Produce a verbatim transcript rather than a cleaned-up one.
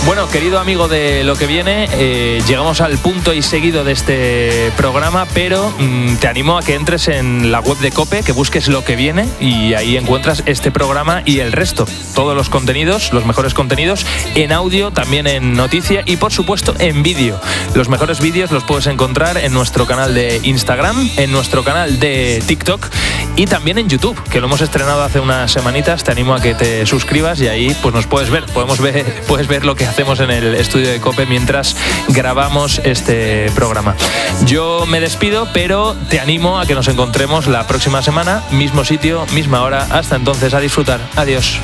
Bueno, querido amigo de Lo que Viene, eh, llegamos al punto y seguido de este programa, pero mmm, te animo a que entres en la web de COPE, que busques Lo que Viene y ahí encuentras este programa y el resto, todos los contenidos, los mejores contenidos en audio, también en noticia y por supuesto en vídeo. Los mejores vídeos los puedes encontrar en nuestro canal de Instagram, en nuestro canal de TikTok y también en YouTube, que lo hemos estrenado hace unas semanitas. Te animo a que te suscribas y ahí pues nos puedes ver, podemos ver, puedes ver lo que hacemos en el estudio de COPE mientras grabamos este programa. Yo me despido, pero te animo a que nos encontremos la próxima semana, mismo sitio, misma hora. Hasta entonces, a disfrutar. Adiós.